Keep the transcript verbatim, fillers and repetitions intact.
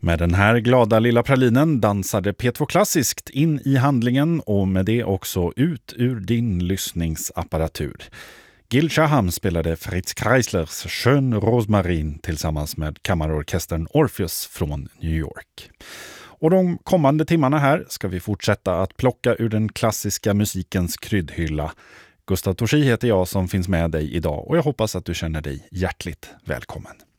Med den här glada lilla pralinen dansade P två Klassiskt in i handlingen och med det också ut ur din lyssningsapparatur. Gil Shaham spelade Fritz Kreislers Schön Rosmarin tillsammans med kammarorkestern Orpheus från New York. Och de kommande timmarna här ska vi fortsätta att plocka ur den klassiska musikens kryddhylla. Gustav Torsi heter jag som finns med dig idag och jag hoppas att du känner dig hjärtligt välkommen.